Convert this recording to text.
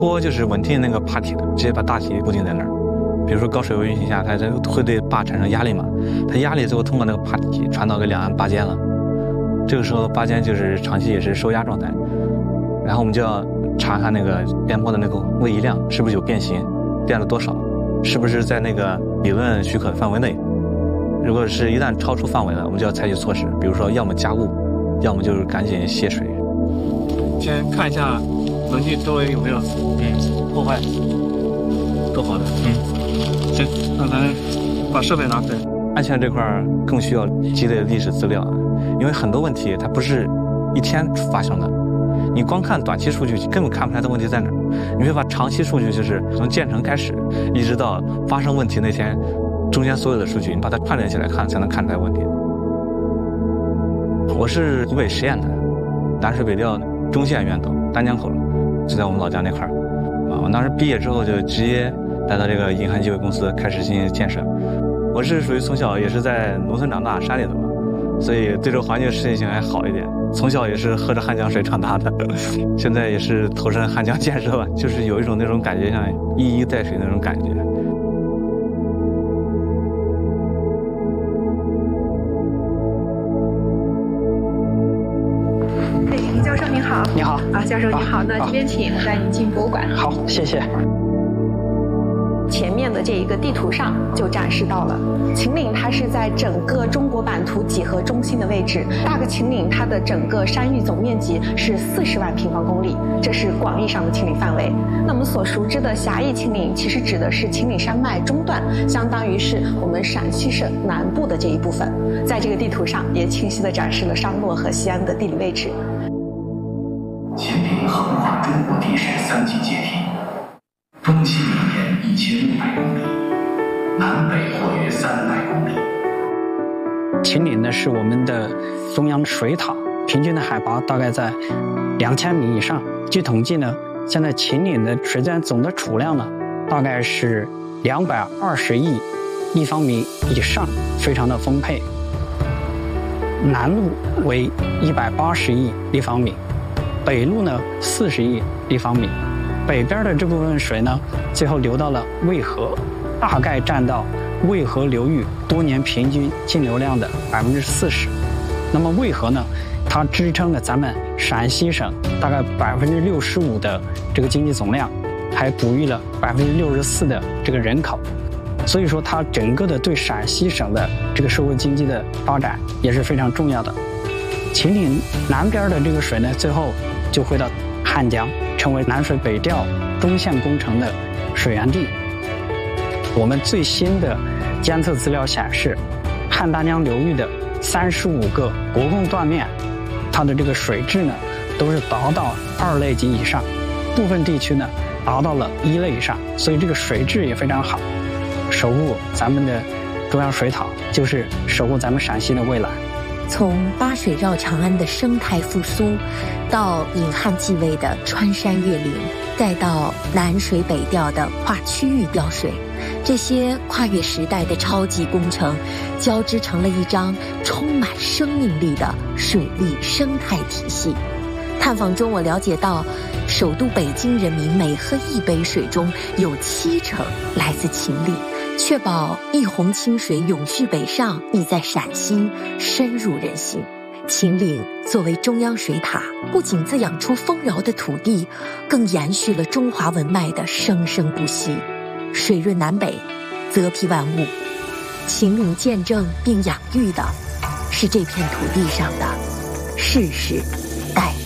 坡就是稳定那个坝体的，直接把大体固定在那儿。比如说高水位运行下，它会对坝产生压力嘛，它压力最后通过那个坝体传导给两岸坝尖了，这个时候坝尖就是长期也是受压状态，然后我们就要查看那个边坡的那个位移量是不是有变形，变了多少，是不是在那个理论许可范围内。如果是一旦超出范围了，我们就要采取措施，比如说要么加固，要么就是赶紧泄水。 先看一下轮径周围有没有破坏，都好的。行，那咱把设备拿出来。 安全这块更需要积累历史资料，因为很多问题它不是一天发生的，你光看短期数据根本看不出来的问题在哪儿。你会把长期数据就是从建成开始，一直到发生问题那天，中间所有的数据你把它串联起来看，才能看出来问题。我是湖北十堰的南水北调中线源头丹江口，就在我们老家那块儿。我当时毕业之后就直接来到这个银汉机械公司开始进行建设。我是属于从小也是在农村长大，山里的嘛，所以对这个环境适应性还好一点。从小也是喝着汉江水长大的，现在也是投身汉江建设吧，就是有一种那种感觉，像一衣带水那种感觉。 林教授您好。 你好。 啊，教授您好，那这边请，我带您进博物馆。 好，谢谢。 前面的这一个地图上就展示到了秦岭，它是在整个中国版图几何中心的位置。大个秦岭它的整个山域总面积是40万平方公里，这是广义上的秦岭范围。那我们所熟知的狭义秦岭，其实指的是秦岭山脉中段，相当于是我们陕西省南部的这一部分。在这个地图上也清晰地展示了商洛和西安的地理位置。 秦岭横跨中国地势3级阶梯，东西里沿1500公里，南北或约300公里。 秦岭呢是我们的中央水塔，平均的海拔大概在2000米以上。据统计呢，现在秦岭的水资源总的储量呢，大概是220亿立方米以上，非常的丰沛。南路为180亿立方米，北路呢40亿立方米。北边的这部分水呢，最后流到了渭河，大概占到渭河流域多年平均净流量的40%。那么渭河呢，它支撑了咱们陕西省大概65%的这个经济总量，还哺育了64%的这个人口。所以说，它整个的对陕西省的这个社会经济的发展也是非常重要的。秦岭南边的这个水呢，最后就回到汉江，成为南水北调中线工程的水源地。我们最新的监测资料显示，汉丹江流域的35个国共断面，它的这个水质呢，都是达到2类级以上，部分地区呢达到了1类以上，所以这个水质也非常好。守护咱们的中央水塔，就是守护咱们陕西的未来。 从八水绕长安的生态复苏，到引汉继位的穿山越岭，再到南水北调的跨区域调水，这些跨越时代的超级工程，交织成了一张充满生命力的水利生态体系。探访中，我了解到，首都北京人民每喝一杯水中有70%来自秦岭。确保一泓清水永续北上，已在陕西深入人心。秦岭作为中央水塔，不仅滋养出丰饶的土地，更延续了中华文脉的生生不息。水润南北，泽披万物。秦岭见证并养育的，是这片土地上的世世代代。